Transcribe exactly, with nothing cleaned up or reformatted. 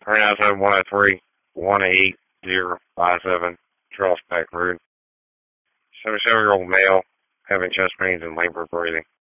three nine seven one oh three one eight zero five seven, Charles Peck Road. seventy-seven year old male having chest pains and labored breathing.